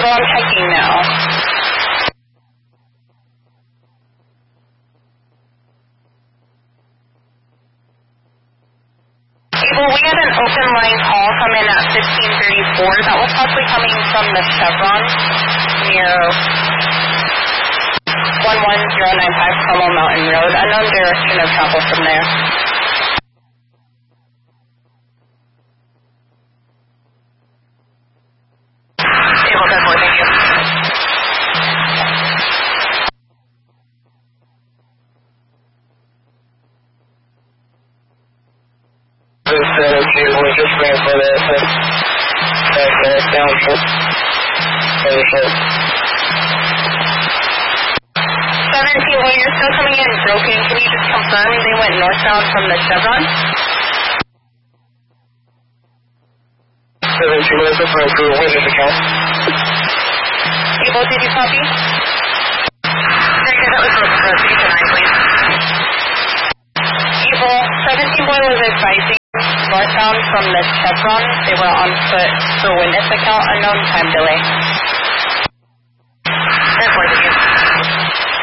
Able, I'm checking now. Able, we had an open line call come in at 1534. That was possibly coming from the Chevron near 11095 Carmel Mountain Road. Unknown direction of travel from there. Able 10-4, thank you. We just ran for that. Down for 17, well, you're still coming in broken. Can you just confirm they went northbound from the Chevron? 17, what is the phone for witness account? Able, did you copy? Very good, that was broken for 3 to 9, please. Able, 17 boy was advising northbound from the Chevron. They were on foot for witness account, unknown time delay. 10-4, thank you.